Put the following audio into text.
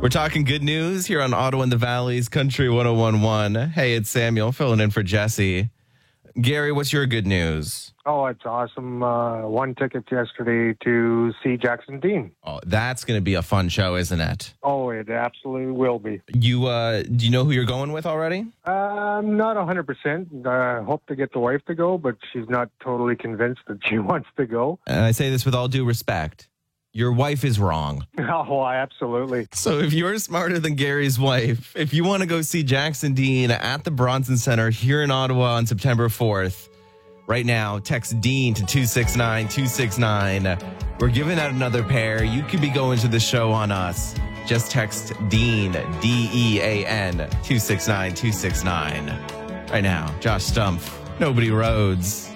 We're talking good news here on Ottawa and the Valley's Country 101.1. Hey, it's Samuel filling in for Jesse. Gary, what's your good news? Oh, it's awesome. Won tickets yesterday to see Jackson Dean. Oh, that's going to be a fun show, isn't it? Oh, it absolutely will be. You do you know who you're going with already? I'm not 100%. I hope to get the wife to go, but she's not totally convinced that she wants to go. And I say this with all due respect. Your wife is wrong. Oh, absolutely. So if you're smarter than Gary's wife, if you want to go see Jackson Dean at the Bronson Center here in Ottawa on September 4th, right now, text Dean to 269-269. We're giving out another pair. You could be going to the show on us. Just text Dean, D-E-A-N, 269-269. Right now, Josh Stumpf, Nobody Rhodes.